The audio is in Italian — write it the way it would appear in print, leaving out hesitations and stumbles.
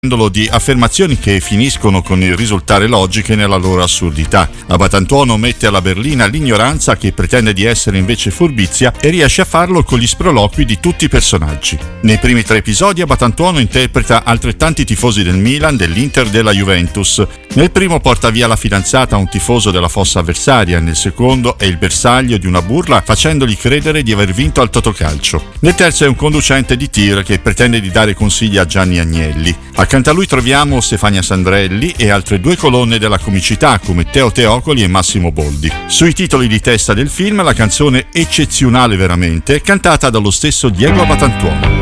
di affermazioni che finiscono con il risultare logiche nella loro assurdità. Abatantuono mette alla berlina l'ignoranza che pretende di essere invece furbizia e riesce a farlo con gli sproloqui di tutti i personaggi. Nei primi 3 episodi Abatantuono interpreta altrettanti tifosi del Milan, dell'Inter, della Juventus. Nel primo porta via la fidanzata a un tifoso della fossa avversaria, nel secondo è il bersaglio di una burla facendogli credere di aver vinto al Totocalcio. Nel terzo è un conducente di tir che pretende di dare consigli a Gianni Agnelli. Accanto a lui troviamo Stefania Sandrelli e altre 2 colonne della comicità come Teo Teocoli e Massimo Boldi. Sui titoli di testa del film la canzone Eccezionale veramente, cantata dallo stesso Diego Abatantuono.